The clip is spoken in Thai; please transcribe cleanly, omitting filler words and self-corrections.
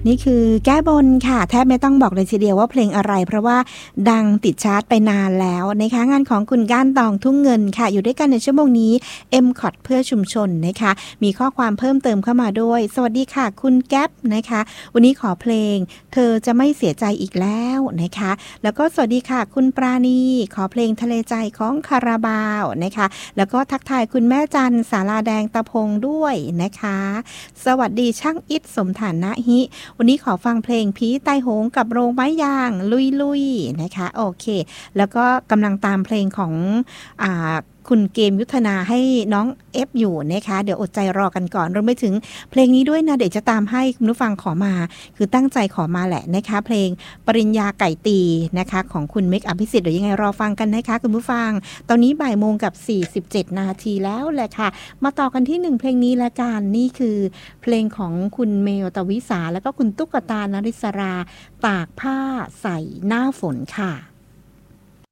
นี่คือแก้บนค่ะแทบไม่ต้องบอกเลยทีเดียวว่าเพลงอะไรเพราะว่าดังติดชาร์ตไปนานแล้วนะคะงานของคุณก้านตองทุ่งเงินค่ะอยู่ด้วยกันในชั่วโมงนี้ MCOT เพื่อชุมชนนะคะมีข้อความเพิ่มเติมเข้ามาด้วยสวัสดีค่ะคุณแก๊ปนะคะวันนี้ขอเพลงเธอจะไม่เสียใจอีกแล้วนะคะแล้วก็สวัสดีค่ะคุณปราณีขอเพลงทะเลใจของคาราบาวนะคะแล้วก็ทักทายคุณแม่จันสาราแดงตะพงด้วยนะคะสวัสดีช่างอิดสมฐานะฮิวันนี้ขอฟังเพลงผีใต้โหงกับโรงไม้ยางลุยๆนะคะโอเคแล้วก็กำลังตามเพลงของคุณเกมยุทธนาให้น้องเอฟอยู่นะคะเดี๋ยวอดใจรอกันก่อนรวมไปถึงเพลงนี้ด้วยนะเดี๋ยวจะตามให้คุณผู้ฟังขอมาคือตั้งใจขอมาแหละนะคะเพลงปริญญาไก่ตีนะคะของคุณเมกอภิสิทธิ์เดี๋ยวยังไงรอฟังกันนะคะคุณผู้ฟังตอนนี้13:47 นาทีแล้วแหละค่ะมาต่อกันที่1เพลงนี้ละกันนี่คือเพลงของคุณเมลตวิสาแล้วก็คุณตุ๊กตานริศราตากผ้าใส่หน้าฝนค่ะ